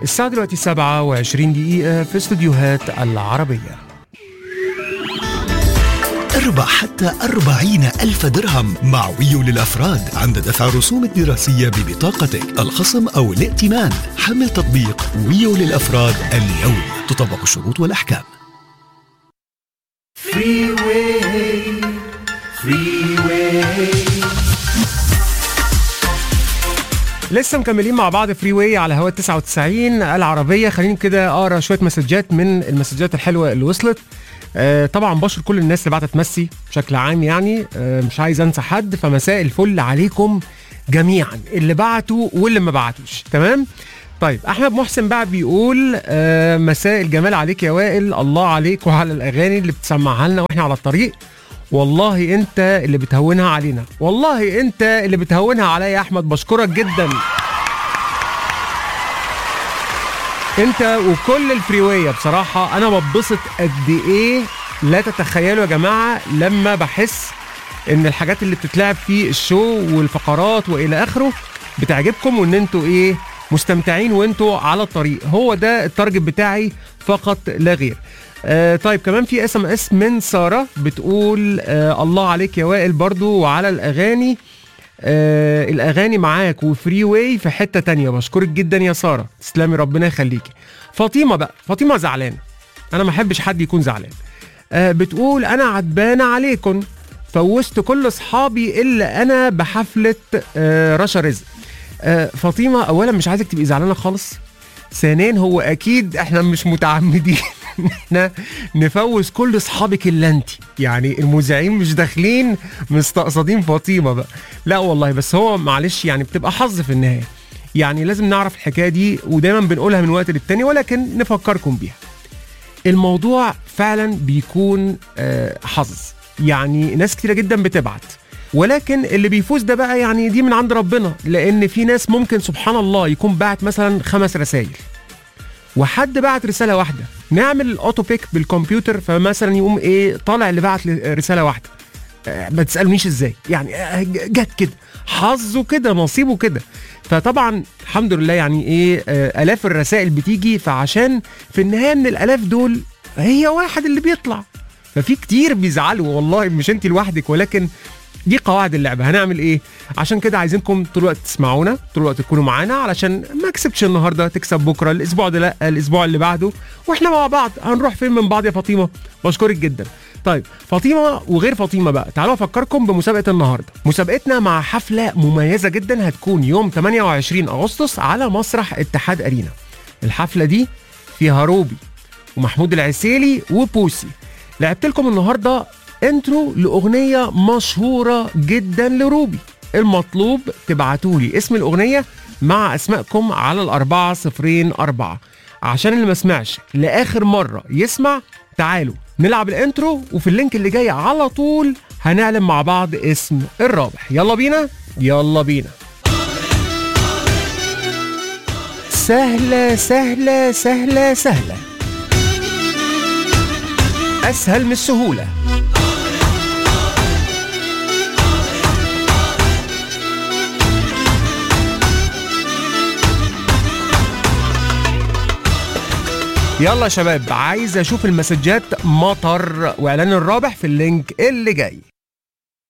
الساعة دلوقتي 27 دقيقة في استوديوهات العربية. اربح حتى 40,000 درهم مع ويو للأفراد عند دفع رسوم الدراسية ببطاقتك، الخصم أو الائتمان. حمل تطبيق ويو للأفراد اليوم، تطبق الشروط والأحكام. لسه مكملين مع بعض فري واي على هوا 99 العربية. خليني كده اقرا شوية مسجات من المسجات الحلوة اللي وصلت. طبعا بشكر كل الناس اللي بعتت تمسي بشكل عام، يعني مش عايز انسى حد، فمساء الفل عليكم جميعا اللي بعتوا واللي ما بعتوش. تمام. طيب احمد محسن بقى بيقول مساء الجمال عليك يا وائل، الله عليك وعلى الاغاني اللي بتسمعها لنا واحنا على الطريق، والله انت اللي بتهونها علينا، والله انت اللي بتهونها عليا يا احمد، بشكرك جدا انت وكل الفريوية. بصراحة انا ببسط قد ايه لا تتخيلوا يا جماعة لما بحس ان الحاجات اللي بتتلعب في الشو والفقرات والى اخره بتعجبكم، وان انتوا ايه مستمتعين وانتوا على الطريق. هو ده التارجت بتاعي فقط لا غير. طيب كمان في SMS من سارة بتقول الله عليك يا وائل برضو وعلى الأغاني، الأغاني معاك وفري واي في حتة تانية، بشكرك جدا يا سارة، تسلمي ربنا يخليكي. فاطمة بقى، فاطمة زعلانة، أنا ما أحبش حد يكون زعلان. بتقول أنا عدبانة عليكم، فوزت كل أصحابي إلا أنا بحفلة رشا رزق. فاطمة أولا مش عايزك تبقي زعلانة خالص، ثانيا هو أكيد إحنا مش متعمدين احنا نفوز كل اصحابك الا انت، يعني المذيعين مش داخلين مستقصدين فاطمه بقى، لا والله، بس هو معلش يعني بتبقى حظ في النهايه، يعني لازم نعرف الحكايه دي ودايما بنقولها من وقت للتاني، ولكن نفكركم بيها. الموضوع فعلا بيكون حظ، يعني ناس كتيره جدا بتبعت، ولكن اللي بيفوز ده بقى يعني دي من عند ربنا، لان في ناس ممكن سبحان الله يكون بعت مثلا 5 رسائل وحد بعت رساله واحده، نعمل الاوتو بيك بالكمبيوتر، فمثلا يقوم ايه طالع اللي بعت رساله واحده. ما تسالونيش ازاي، يعني جت كده حظه كده نصيبه كده. فطبعا الحمد لله يعني ايه الاف الرسائل بتيجي، فعشان في النهايه من الالاف دول هي واحد اللي بيطلع، ففي كتير بيزعلوا والله، مش انت لوحدك، ولكن دي قواعد اللعبه. هنعمل ايه؟ عشان كده عايزينكم طول الوقت تسمعونا، طول الوقت تكونوا معانا، علشان ما كسبتش النهارده تكسب بكره، الاسبوع ده لا، الاسبوع اللي بعده، واحنا مع بعض. هنروح فين من بعض يا فاطمه؟ بشكرك جدا. طيب فاطمه وغير فاطمه بقى، تعالوا افكركم بمسابقه النهارده. مسابقتنا مع حفله مميزه جدا هتكون يوم 28 اغسطس على مسرح اتحاد ارينا. الحفله دي فيها روبي ومحمود العسيلي وبوسي. لعبت لكم النهارده انترو لاغنيه مشهوره جدا لروبي. المطلوب تبعتولي اسم الاغنيه مع اسمائكم على 404. عشان اللي ما سمعش لاخر مره يسمع، تعالوا نلعب الانترو، وفي اللينك اللي جاي على طول هنعلن مع بعض اسم الرابح. يلا بينا يلا بينا. سهله سهله سهله سهله، اسهل من السهوله. يلا يا شباب، عايز اشوف المسجات مطر واعلان الرابح في اللينك اللي جاي.